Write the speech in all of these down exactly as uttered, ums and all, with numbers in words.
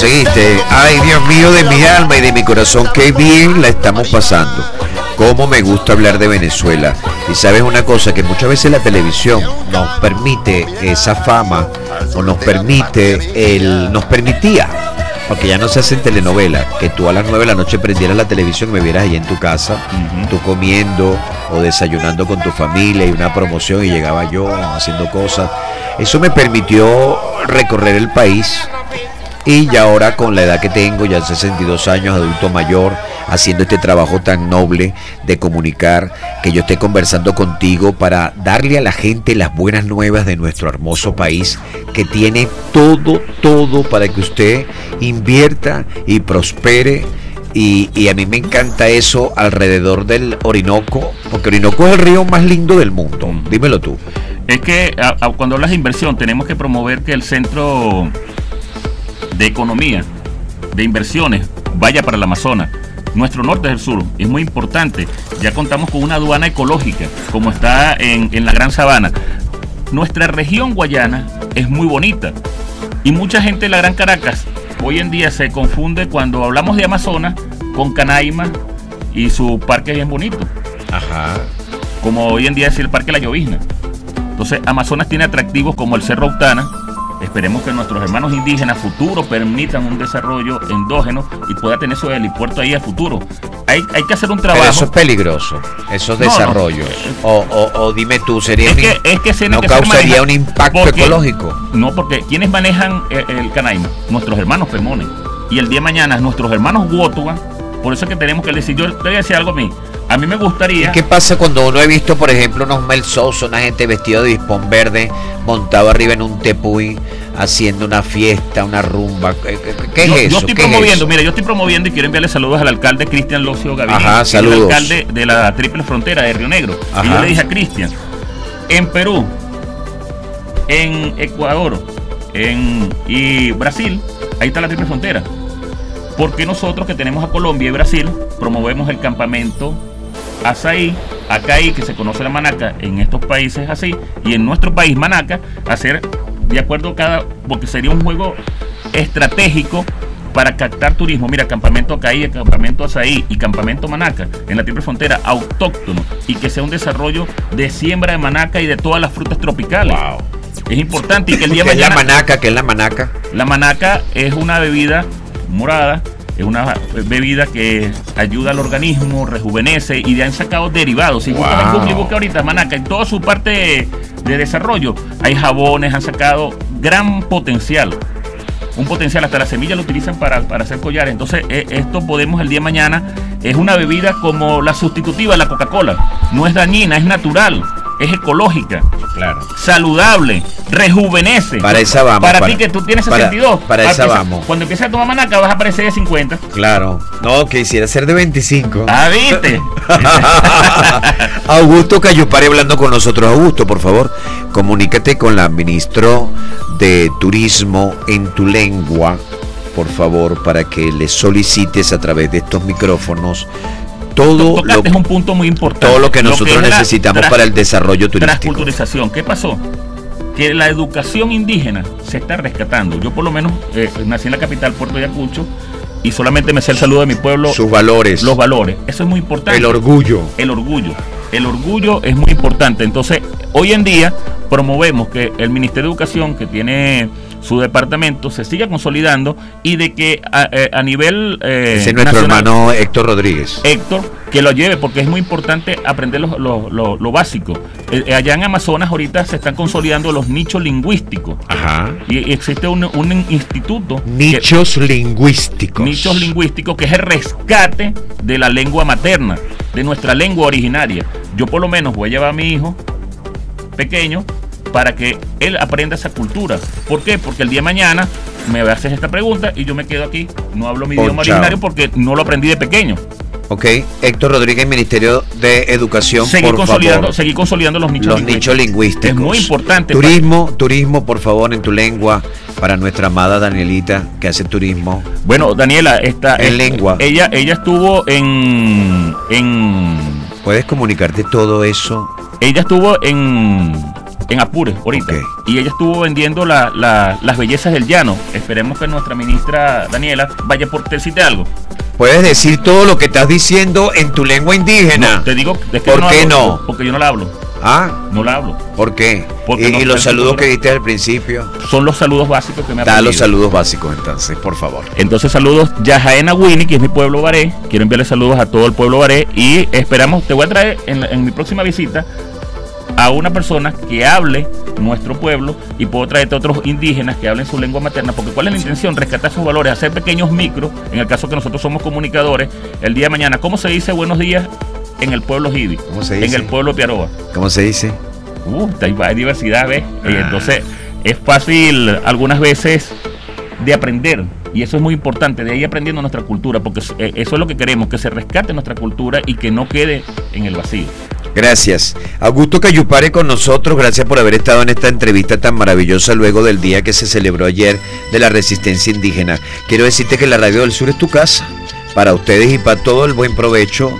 conseguiste. Ay, Dios mío, de mi alma y de mi corazón, qué bien la estamos pasando. Cómo me gusta hablar de Venezuela. Y sabes una cosa, que muchas veces la televisión nos permite esa fama, o nos permite, el, nos permitía, porque ya no se hacen telenovelas, que tú a las nueve de la noche prendieras la televisión y me vieras ahí en tu casa, uh-huh. tú comiendo o desayunando con tu familia y una promoción, y llegaba yo haciendo cosas. Eso me permitió recorrer el país. Y ya ahora, con la edad que tengo, ya sesenta y dos años, adulto mayor, haciendo este trabajo tan noble de comunicar, que yo esté conversando contigo para darle a la gente las buenas nuevas de nuestro hermoso país, que tiene todo, todo para que usted invierta y prospere. Y, y a mí me encanta eso alrededor del Orinoco, porque Orinoco es el río más lindo del mundo. Dímelo tú. Es que a, a, cuando hablas de inversión, tenemos que promover que el centro de economía, de inversiones, vaya para el Amazonas. Nuestro norte es el sur, es muy importante. Ya contamos con una aduana ecológica, como está en, en la Gran Sabana. Nuestra región guayana es muy bonita, y mucha gente de la Gran Caracas hoy en día se confunde cuando hablamos de Amazonas con Canaima y su parque bien bonito. Ajá. Como hoy en día es el Parque La Llovizna. Entonces, Amazonas tiene atractivos como el Cerro Autana. Esperemos que nuestros hermanos indígenas futuros permitan un desarrollo endógeno y pueda tener su helipuerto ahí a futuro. Hay, hay que hacer un trabajo. Pero eso es peligroso, esos no, desarrollos. No. O, o, o dime tú, sería es un, que, es que se no que causaría un impacto porque, ecológico. No, porque quienes manejan el, el Canaima, nuestros hermanos Pemones, y el día de mañana nuestros hermanos Guotuba. Por eso es que tenemos que decir, yo le voy a decir algo a mí. A mí me gustaría... ¿Y qué pasa cuando uno ha visto, por ejemplo, unos Mel Sousa, una gente vestida de dispón verde, montado arriba en un tepuy, haciendo una fiesta, una rumba? ¿Qué, qué es yo, eso? Yo estoy ¿Qué promoviendo, mira, yo estoy promoviendo y quiero enviarle saludos al alcalde Cristian Locio Gaviria. Ajá, saludos. El alcalde de la Triple Frontera de Río Negro. Ajá. Y yo le dije a Cristian, en Perú, en Ecuador, en y Brasil, ahí está la Triple Frontera. ¿Por qué nosotros, que tenemos a Colombia y Brasil, promovemos el campamento Azaí, Acaí, que se conoce la manaca en estos países así, y en nuestro país manaca, hacer de acuerdo cada, porque sería un juego estratégico para captar turismo? Mira, campamento Acaí, campamento Azaí y campamento Manaca en la Triple Frontera, autóctono, y que sea un desarrollo de siembra de manaca y de todas las frutas tropicales. Wow. Es importante, y que el día ¿Qué mañana... es la manaca? ¿Qué es la manaca? La manaca es una bebida morada, es una bebida que ayuda al organismo, rejuvenece, y de han sacado derivados. Si buscas en Google, busca ahorita manaca, en toda su parte de desarrollo hay jabones, han sacado gran potencial. Un potencial, hasta la semilla lo utilizan para, para hacer collares. Entonces, eh, esto podemos el día de mañana, es una bebida como la sustitutiva de la Coca-Cola. No es dañina, es natural, es ecológica, claro, saludable, rejuvenece. Para esa vamos. Para, para ti que tú tienes sesenta y dos. Para, para esa empieza, vamos. Cuando empieces a tomar manaca vas a aparecer de cincuenta. Claro. No, quisiera ser de veinticinco. Ah, ¿viste? Augusto Cayupare hablando con nosotros. Augusto, por favor, comunícate con la ministro de Turismo en tu lengua, por favor, para que le solicites a través de estos micrófonos todo lo, es un punto muy importante, todo lo que nosotros lo que necesitamos tras, para el desarrollo turístico. Transculturización. ¿Qué pasó? Que la educación indígena se está rescatando. Yo por lo menos eh, nací en la capital, Puerto Ayacucho, y solamente me sé el saludo de mi pueblo. Sus valores. Los valores. Eso es muy importante. El orgullo. El orgullo. El orgullo es muy importante. Entonces, hoy en día promovemos que el Ministerio de Educación, que tiene su departamento, se siga consolidando, y de que a, a nivel eh, ese es nuestro nacional, hermano Héctor Rodríguez. Héctor, que lo lleve, porque es muy importante aprender lo, lo, lo, lo básico. Eh, allá en Amazonas ahorita se están consolidando los nichos lingüísticos. Ajá. Y, y existe un, un instituto. Nichos que, lingüísticos. Nichos lingüísticos, que es el rescate de la lengua materna, de nuestra lengua originaria. Yo por lo menos voy a llevar a mi hijo pequeño para que él aprenda esa cultura. ¿Por qué? Porque el día de mañana me haces esta pregunta y yo me quedo aquí, no hablo mi oh, idioma chao. originario porque no lo aprendí de pequeño. Ok, Héctor Rodríguez, Ministerio de Educación, seguir por consolidando, favor. Seguir consolidando los nichos los lingüísticos. nichos lingüísticos. Es muy importante. Turismo, para... turismo, por favor, en tu lengua, para nuestra amada Danielita, que hace turismo. Bueno, Daniela, esta en es, lengua. Ella, ella estuvo en, en... ¿Puedes comunicarte todo eso? Ella estuvo en... en Apure, ahorita. Okay. Y ella estuvo vendiendo la, la, las bellezas del llano. Esperemos que nuestra ministra Daniela vaya por decirte algo. Puedes decir todo lo que estás diciendo en tu lengua indígena. No, te digo, es que ¿por no qué hablo, no? Porque yo no la hablo. ¿Ah? No la hablo. ¿Por qué? Porque y no y los saludos cultura. que diste al principio. Son los saludos básicos que me ha Da pedido. los saludos básicos entonces, por favor. Entonces saludos Yajaena Winnie, que es mi pueblo baré. Quiero enviarle saludos a todo el pueblo baré y esperamos, te voy a traer en, en mi próxima visita a una persona que hable nuestro pueblo y puedo traerte otros indígenas que hablen su lengua materna, porque ¿cuál es la intención? Rescatar sus valores, hacer pequeños micros, en el caso que nosotros somos comunicadores, el día de mañana. ¿Cómo se dice buenos días en el pueblo Jibi? ¿Cómo se dice? En el pueblo Piaroa. ¿Cómo se dice? Uh, hay, hay diversidad, ¿ves? Ah. Y entonces es fácil algunas veces de aprender, y eso es muy importante, de ahí aprendiendo nuestra cultura, porque eso es lo que queremos, que se rescate nuestra cultura y que no quede en el vacío. Gracias. Augusto Cayupare con nosotros, gracias por haber estado en esta entrevista tan maravillosa luego del día que se celebró ayer de la resistencia indígena. Quiero decirte que la Radio del Sur es tu casa, para ustedes y para todo el buen provecho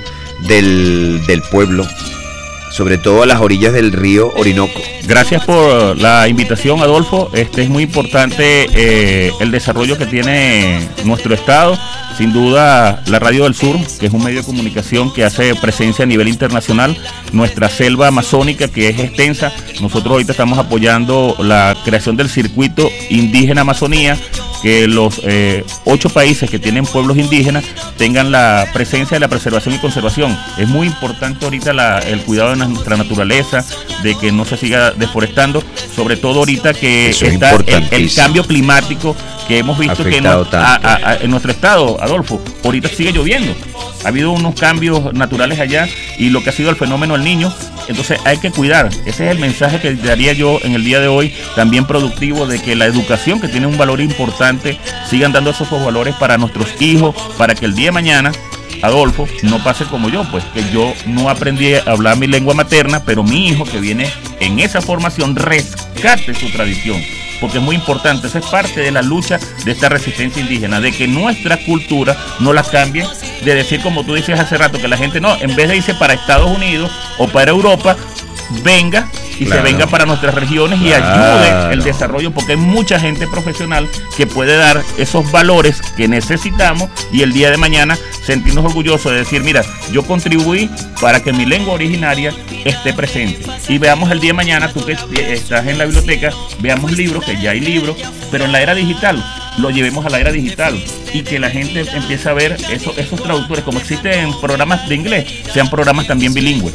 del, del pueblo, sobre todo a las orillas del río Orinoco. Gracias por la invitación, Adolfo. Este es muy importante eh, el desarrollo que tiene nuestro estado. Sin duda, la Radio del Sur, que es un medio de comunicación que hace presencia a nivel internacional, nuestra selva amazónica, que es extensa. Nosotros ahorita estamos apoyando la creación del circuito indígena Amazonía, que los eh, ocho países que tienen pueblos indígenas tengan la presencia de la preservación y conservación. Es muy importante ahorita la, el cuidado de nuestra naturaleza, de que no se siga deforestando, sobre todo ahorita que Eso es está el, el cambio climático que hemos visto que no, a, a, a, en nuestro estado, Adolfo, ahorita sigue lloviendo. Ha habido unos cambios naturales allá y lo que ha sido el fenómeno del Niño, entonces hay que cuidar. Ese es el mensaje que daría yo en el día de hoy, también productivo, de que la educación, que tiene un valor importante, sigan dando esos valores para nuestros hijos, para que el día de mañana, Adolfo, no pase como yo, pues que yo no aprendí a hablar mi lengua materna, pero mi hijo que viene en esa formación rescate su tradición, porque es muy importante. Esa es parte de la lucha de esta resistencia indígena, de que nuestra cultura no la cambie, de decir, como tú dices hace rato, que la gente no, en vez de irse para Estados Unidos o para Europa, venga y claro, se venga para nuestras regiones y claro, ayude el desarrollo, porque hay mucha gente profesional que puede dar esos valores que necesitamos y el día de mañana sentirnos orgullosos de decir, mira, yo contribuí para que mi lengua originaria esté presente. Y veamos el día de mañana, tú que estás en la biblioteca, veamos libros, que ya hay libros, pero en la era digital, lo llevemos a la era digital y que la gente empiece a ver eso, esos traductores, como existen programas de inglés, sean programas también bilingües.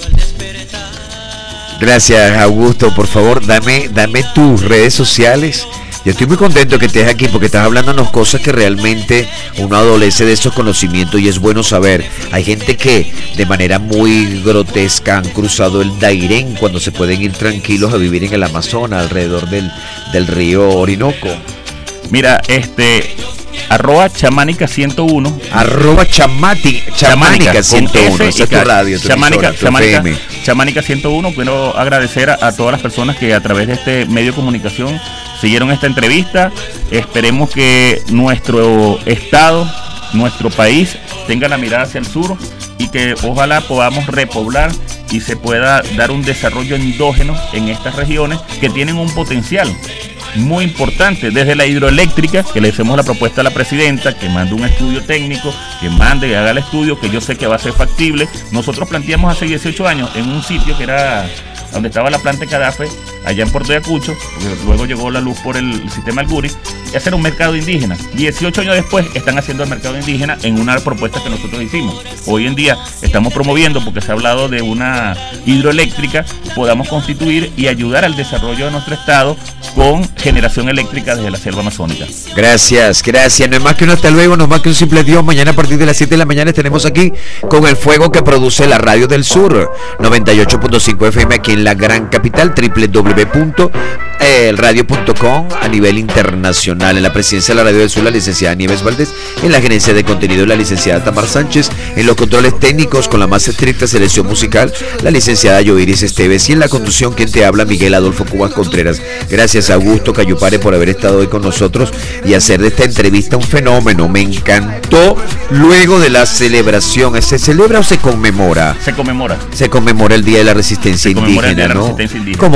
Gracias, Augusto. Por favor, dame, dame tus redes sociales. Yo estoy muy contento que estés aquí porque estás hablándonos cosas que realmente uno adolece de esos conocimientos y es bueno saber. Hay gente que de manera muy grotesca han cruzado el Dairén cuando se pueden ir tranquilos a vivir en el Amazonas, alrededor del, del río Orinoco. Mira, este... arroba chamánica ciento uno, arroba chamati, chamánica ciento uno, esa es tu radio, tu chamánica, emisora, tu chamánica, F M. chamánica ciento uno. Quiero agradecer a, a todas las personas que a través de este medio de comunicación siguieron esta entrevista. Esperemos que nuestro estado, nuestro país tenga la mirada hacia el sur y que ojalá podamos repoblar y se pueda dar un desarrollo endógeno en estas regiones que tienen un potencial muy importante, desde la hidroeléctrica, que le hacemos la propuesta a la presidenta, que mande un estudio técnico, que mande, que haga el estudio, que yo sé que va a ser factible. Nosotros planteamos hace dieciocho años en un sitio que era donde estaba la planta de Cadafe, allá en Puerto Ayacucho, porque luego llegó la luz por el sistema Alguri, y hacer un mercado indígena. dieciocho años después están haciendo el mercado indígena en una propuesta que nosotros hicimos. Hoy en día estamos promoviendo, porque se ha hablado de una hidroeléctrica, podamos constituir y ayudar al desarrollo de nuestro estado con generación eléctrica desde la selva amazónica. Gracias, gracias. No es más que un hasta luego, no es más que un simple adiós. Mañana a partir de las siete de la mañana estaremos aquí con el fuego que produce la Radio del Sur, noventa y ocho punto cinco F M aquí en la gran capital, doble u doble u doble u punto el radio punto com a nivel internacional. En la presidencia de la Radio del Sur, la licenciada Nieves Valdés. En la gerencia de contenido, la licenciada Tamar Sánchez. En los controles técnicos, con la más estricta selección musical, la licenciada Yoiris Esteves. Y en la conducción, quien te habla, Miguel Adolfo Cubas Contreras. Gracias a Augusto Cayupare por haber estado hoy con nosotros y hacer de esta entrevista un fenómeno. Me encantó. Luego de la celebración, ¿se celebra o se conmemora? Se conmemora. Se conmemora el Día de la Resistencia, indígena, de la ¿no? Resistencia Indígena. Cómo sufrieron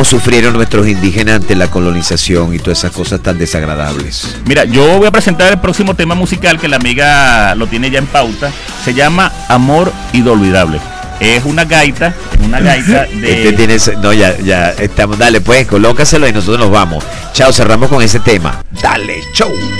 hicieron nuestros indígenas ante la colonización y todas esas cosas tan desagradables. Mira, yo voy a presentar el próximo tema musical que la amiga lo tiene ya en pauta. Se llama Amor Inolvidable. Es una gaita, una gaita de... Este tiene, no, ya, ya estamos, dale pues, colócaselo y nosotros nos vamos. Chao, cerramos con ese tema. Dale, show.